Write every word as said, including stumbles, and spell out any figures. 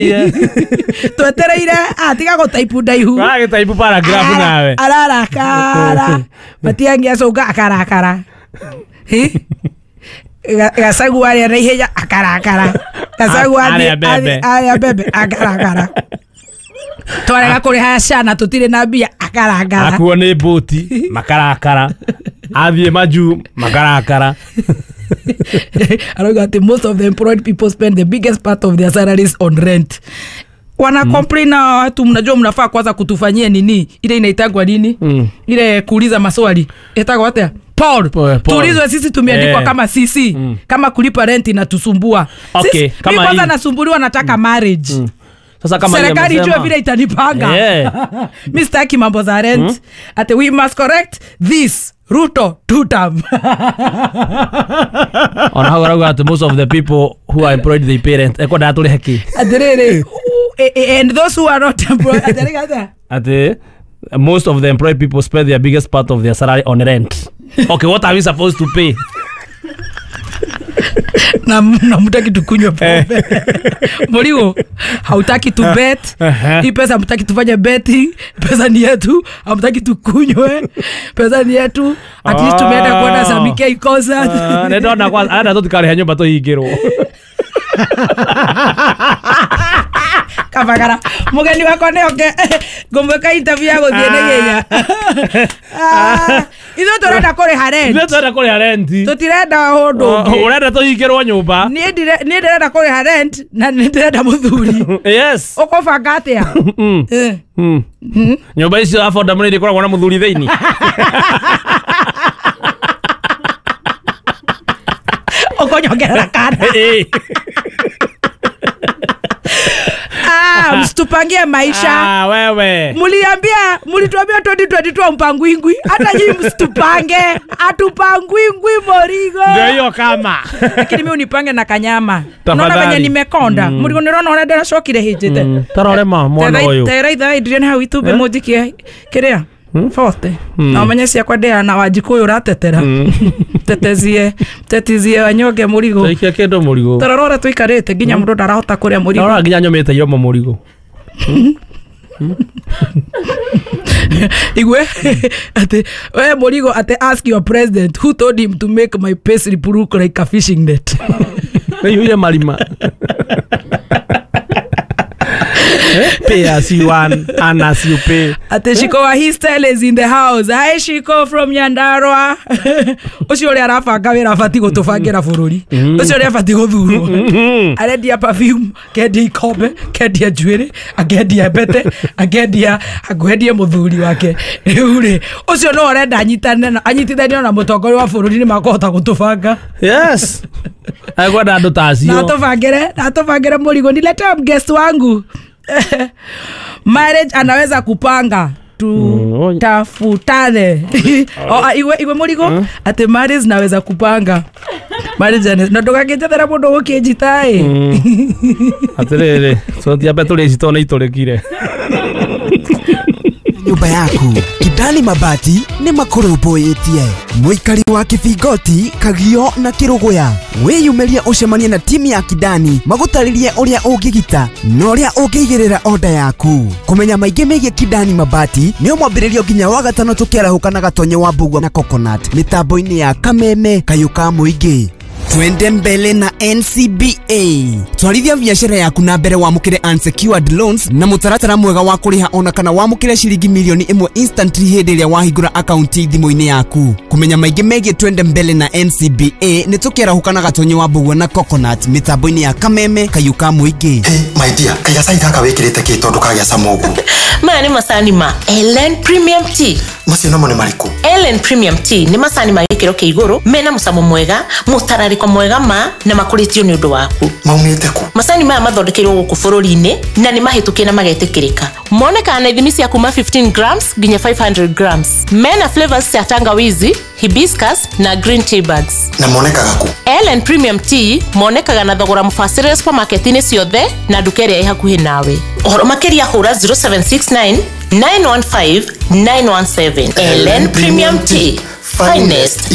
twetereire atiga go type ndaihu Wage type paragraph nawe ararakara matiangia soga akarakara hi gasagu ari na ihenya akarakara gasagu ari aya bebe akarakara twarega kuri hashana tutire na bia akarakara akuo ni boti makarakara athie maju makarakara. I got most of the employed people spend the biggest part of their salaries on rent. Wana mm. complain na watu mnajua mnafaa kwanza kutufanyia nini? Ile inaitagwa nini? Mm. Ile kuuliza maswali. Itagwa wapi? Paul. Tuulizwe sisi tumeandikwa eh. kama sisi. Mm. Kama kulipa rent inatusumbua. Okay, sisi, kama mimi kwanza nasumbuliwa nataka mm. marriage. Mm. Sasa kama serikali ijue vile itanipanga. Yeah. Mimi sitaki mambo za rent. Mm. Ate we must correct this. Ruto two term. On how I got most of the people who are employed they parent. Eko da tuli haki. Adere. And those who are not employed. Adere kata. Ate most of the employed people spend their biggest part of their salary on rent. Okay, what are we supposed to pay? na na mtaki tukunywe pombe. Morigo hautaki tu bet. Hii pesa mtaki tufanye betting. Pesa ni yetu. Hamtaki tukunywe. Pesa ni yetu. At least tumeenda kwenda Samike concert. Ndio na kwa ana tu tukale nyumba to higiro. Kavagara mugeni wako ne oke gomweka interview yago thiene yenya ithu turenda kuri harenti ithu turenda kuri harenti tutirenda hundu urenda tuhingirwo nyumba ni ndire ni ndirenda kuri harenti na ni ndirenda muthuri yes ukobanga atia eh nyumba icio afonda muri ndikoragwo na muthuri theini ukonyongera kana Ah, mstupangie maisha. Ah, wewe. Muliambia, mulituambia twenty twenty-two mpangwingwi. Hata nyinyi mstupange. Atupangwingwi Morigo. Ndio hiyo kama. Lakini mimi unipange na kanyama. Unaona venye nimekonda. Mm. Murigo nirona ona ndera shokire hijite. Mm. Tarore ma mwana uyu. Tera itha idrian ha YouTube eh? Mojikie. Kiria. Hmm? Forte. Hmm. Na manyesi ya kwadea na wajikuyu ratetera. Hmm. Tetezie, tetezie wanyoge Murigo. Taikia kendo Murigo. Tararora tuikarete ginya mundu ndarahota kuria Murigo. Tararora ginya nyomete yomo Murigo. Igwe ate we Murigo ate ask your president who told him to make my payslip look like a fishing net. Hey, yule malima. Pay as you want and as you pay. Ate Shiko his style is in the house. Hi Shiko from Nyandarua. Ocio uri arabanga wira afati gutubangira bururi. Ocio uri afati guthurwo. Arendia perfume, kendia ikombe, kendia njuiri, akendia bete, akendia agwendia muthuri wake. Riuri ocio no arenda anyitane anyitithania na mutongori wa bururi ni makota gutubanga. Yes. Agwada ndo tacio. Na tubangire, na tubangire Murigo nilete guest wangu. Marriage anaweza kupanga tutafutane. Oh, iwe iwe Murigo huh? Ate marriage naweza kupanga. Marriage na ndogagethera mundu ukijitae. Aterere, so tia betule zitona itorekire. Nyumba yaku Kidani Mabati ni makuruboyetie muikari wa Kibigoti Kagio na Kirugoya wiyumeria ucemanie na timu ya Kidani magutaririe uria ungigita na uria ungigirira order yaku kumenya maingi megie Kidani Mabati ni mwambiririo ginya wa gatano tukirahuka na gatonye wa Mbugua na Coconut mitambo-ini ya Kameme Kayuka Muingi. Twende mbele na N C B A. Twarithia biashara yaku na mbere wamukire unsecured loans na mutaratara mwega wa kuriha ona kana wamukire shilingi milioni imwe instantly hĩndĩ ĩrĩa wahingũra account thimũ-inĩ yaku. Kumenya maingĩ megie twende mbele na N C B A nĩ tukĩrahuka na gatonye wa Mbugua na Coconut mitambo-ini ya Kameme Kayuka Muingi. Hey my dear, kaya sai kaka wekirite ki tondu kagĩa cama ũguo. Maya nĩ macani ma Ellen Premium Tea. Macio namo nĩ marĩkũ? Ellen Premium Tea nĩ macani ma gĩkĩro kĩa igũrũ mena mũcamo mwega, mũtararĩko mwega ma na makũrĩtio nĩ ũndũ waku. Maumĩte kũ? Macani maya mathondekeirwo gũkũ bũrũri-inĩ na nĩ mahĩtũkie na magetĩkĩrĩka. Monekaga na ithimi cia kuma fifteen grams nginya five hundred grams. Mena flavors cia tangawizi, hibiscus na green tea bags. Na monekaga kũ? Ellen Premium Tea monekaga na thogora mũbacĩrĩre supermarket-inĩ ciothe na nduka ĩrĩa ĩ hakuhĩ nawe. Ũhoro makĩria hũra zero seven six nine nine one five nine one seven. Ellen Premium Tea, finest